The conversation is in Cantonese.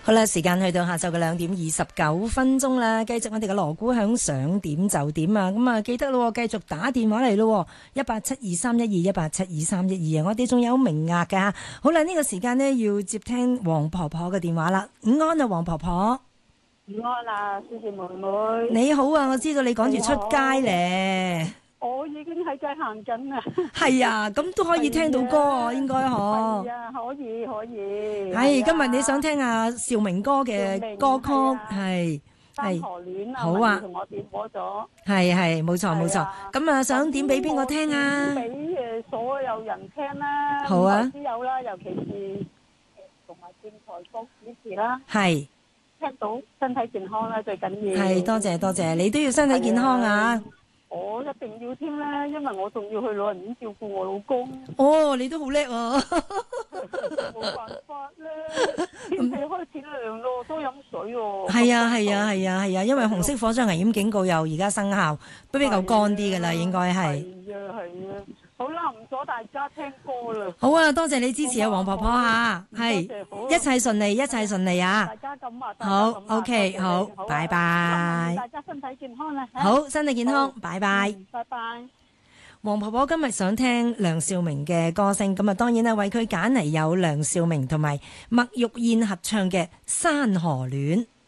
好啦，時間去到下晝嘅2:29啦，繼續我哋嘅鑼鼓響，想點就點啊！咁啊，記得咯，繼續打電話嚟咯，1872312，1872312啊！我哋仲有名額噶。好啦，呢個時間呢，要接聽黃婆婆嘅電話啦。午安啊，黃婆婆。 午安啊，思思妹妹。 你好啊，我知道你趕住出街咧。 我已經喺街行緊啦。 係啊，咁都可以聽到歌啊，應該可。 係啊，可以。 係今日你想聽阿兆明哥嘅歌曲，係山河戀啊， 好啊， 同我點播咗。 係，冇錯。咁啊，想點俾邊個聽啊？ 俾所有人聽啦。 好啊。 之友啦，尤其是同埋電台歌主持啦。 係。 聽到身體健康啦，最緊要。 係，多謝，你都要身體健康啊！ 我一定要添啦，因為我仲要去老人院照顧我老公。 哦，你都好叻啊！ 冇辦法啦，天氣開始涼咯，多飲水喎。 係啊，因為紅色火災危險警告又而家生效，都比較乾啲㗎啦，應該係。 係啊。好啦，唔阻大家聽歌啦。 好啊，多謝你支持啊，黃婆婆嚇，係一切順利啊！ 大家咁啊， 好 OK， 好，拜拜。 大家身體健康啦。 好，身體健康，拜拜。 拜拜。 黃婆婆今日想聽梁兆明嘅歌聲，咁啊當然啦，為佢揀嚟有梁兆明同埋麥玉燕合唱嘅《山河戀》。